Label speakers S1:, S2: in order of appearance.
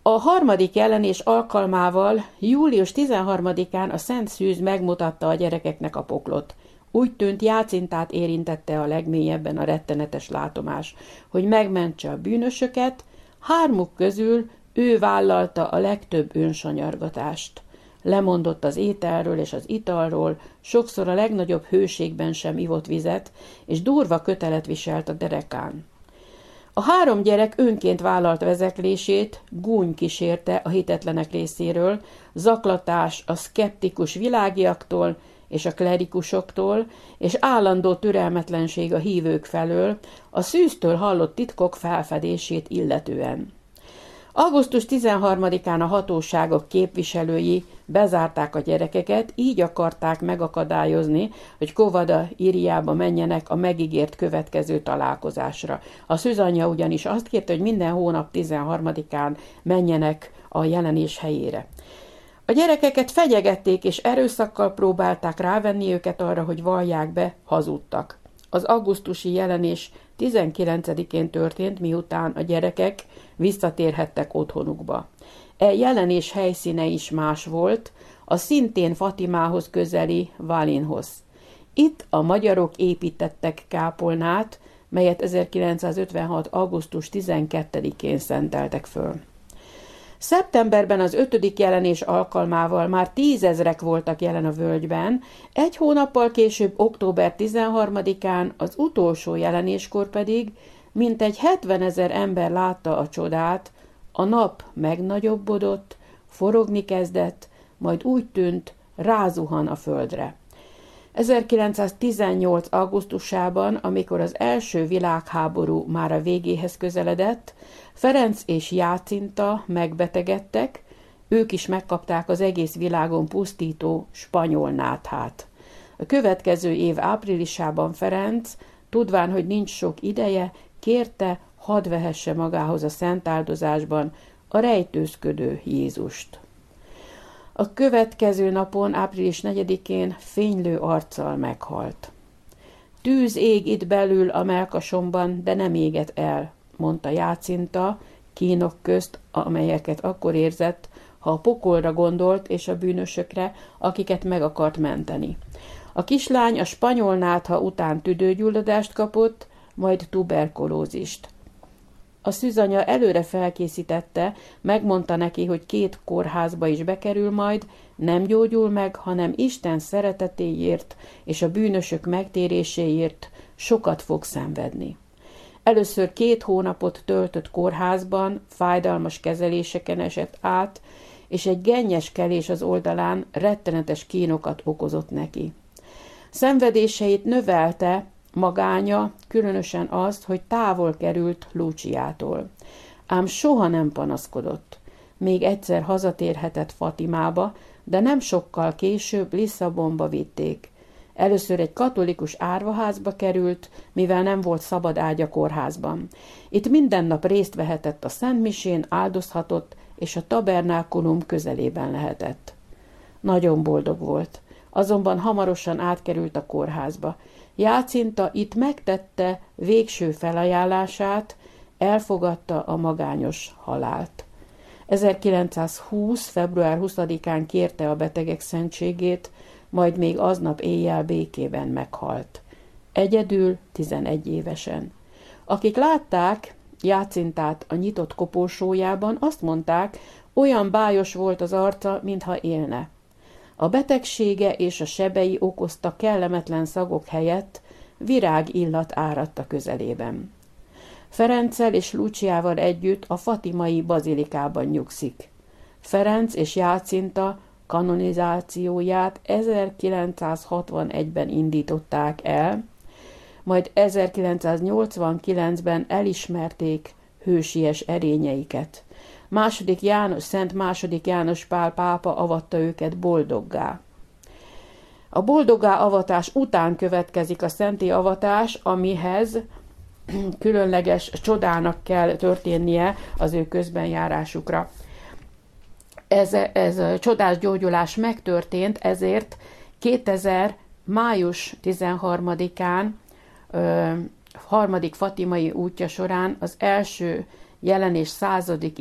S1: A harmadik jelenés alkalmával július 13-án a Szent Szűz megmutatta a gyerekeknek a poklot. Úgy tűnt, Jácintát érintette a legmélyebben a rettenetes látomás, hogy megmentse a bűnösöket, hármuk közül ő vállalta a legtöbb önsanyargatást. Lemondott az ételről és az italról, sokszor a legnagyobb hőségben sem ivott vizet, és durva kötelet viselt a derekán. A három gyerek önként vállalt vezeklését gúny kísérte a hitetlenek részéről, zaklatás a szkeptikus világiaktól és a klerikusoktól, és állandó türelmetlenség a hívők felől, a szűztől hallott titkok felfedését illetően. Augusztus 13-án a hatóságok képviselői bezárták a gyerekeket, így akarták megakadályozni, hogy Kovada Iriába menjenek a megígért következő találkozásra. A szűzanyja ugyanis azt kérte, hogy minden hónap 13-án menjenek a jelenés helyére. A gyerekeket fenyegették és erőszakkal próbálták rávenni őket arra, hogy vallják be, hazudtak. Az augusztusi jelenés 19-én történt, miután a gyerekek visszatérhettek otthonukba. Jelenés helyszíne is más volt, a szintén Fatimához közeli Valinhoz. Itt a magyarok építettek kápolnát, melyet 1956. augusztus 12-én szenteltek föl. Szeptemberben az 5. jelenés alkalmával már 10 000 voltak jelen a völgyben, egy hónappal később, október 13-án, az utolsó jelenéskor pedig mintegy 70 000 ember látta a csodát, a nap megnagyobbodott, forogni kezdett, majd úgy tűnt, rázuhan a földre. 1918. augusztusában, amikor az első világháború már a végéhez közeledett, Ferenc és Jácinta megbetegedtek, ők is megkapták az egész világon pusztító spanyol náthát. A következő év áprilisában Ferenc, tudván, hogy nincs sok ideje, kérte, hadd vehesse magához a szentáldozásban a rejtőzködő Jézust. A következő napon, április 4-én fénylő arccal meghalt. Tűz ég itt belül a mellkasomban, de nem éget el, mondta Jácinta, kínok közt, amelyeket akkor érzett, ha a pokolra gondolt és a bűnösökre, akiket meg akart menteni. A kislány a spanyol nátha után tüdőgyulladást kapott, majd tuberkulózist. A szűzanya előre felkészítette, megmondta neki, hogy 2 kórházba is bekerül majd, nem gyógyul meg, hanem Isten szeretetéért és a bűnösök megtéréséért sokat fog szenvedni. Először 2 hónapot töltött kórházban, fájdalmas kezeléseken esett át, és egy gennyes kelés az oldalán rettenetes kínokat okozott neki. Szenvedéseit növelte magánya, különösen azt, hogy távol került Luciától. Ám soha nem panaszkodott. Még egyszer hazatérhetett Fatimába, de nem sokkal később Lisszabonba vitték. Először egy katolikus árvaházba került, mivel nem volt szabad ágy a kórházban. Itt minden nap részt vehetett a szentmisén, áldozhatott, és a tabernákulum közelében lehetett. Nagyon boldog volt, azonban hamarosan átkerült a kórházba. Jácinta itt megtette végső felajánlását, elfogadta a magányos halált. 1920. február 20-án kérte a betegek szentségét, majd még aznap éjjel békében meghalt. Egyedül 11 évesen. Akik látták Jácintát a nyitott koporsójában, azt mondták, olyan bájos volt az arca, mintha élne. A betegsége és a sebei okozta kellemetlen szagok helyett virágillat áradt a közelében. Ferenccel és Luciával együtt a fatimai bazilikában nyugszik. Ferenc és Jácinta kanonizációját 1961-ben indították el, majd 1989-ben elismerték hősies erényeiket. Szent II. János Pál pápa avatta őket boldoggá. A boldoggá avatás után következik a szentté avatás, amihez különleges csodának kell történnie az ő közbenjárásukra. Ez a csodás gyógyulás megtörtént, ezért 2000. május 13-án harmadik fatimai útja során az első jelenés 100.